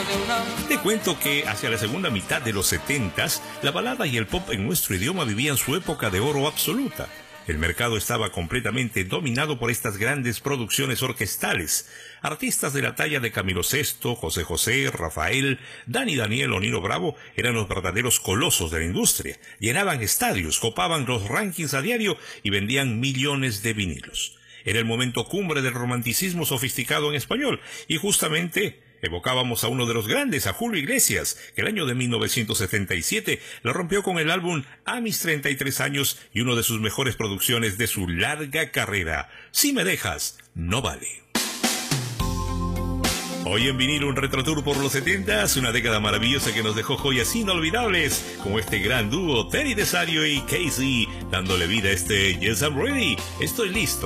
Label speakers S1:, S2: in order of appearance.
S1: Te cuento que hacia la segunda mitad de los 70s, la balada y el pop en nuestro idioma vivían su época de oro absoluta. El mercado estaba completamente dominado por estas grandes producciones orquestales. Artistas de la talla de Camilo Sesto, José José, Rafael, Dani Daniel o Nino Bravo eran los verdaderos colosos de la industria. Llenaban estadios, copaban los rankings a diario y vendían millones de vinilos. Era el momento cumbre del romanticismo sofisticado en español y justamente evocábamos a uno de los grandes, a Julio Iglesias, que el año de 1977 lo rompió con el álbum A mis 33 años y una de sus mejores producciones de su larga carrera, Si me dejas, no vale. Hoy en vinilo un retrotour por los 70s, una década maravillosa que nos dejó joyas inolvidables, como este gran dúo Teddy Desario y Casey, dándole vida a este Yes I'm Ready, estoy listo.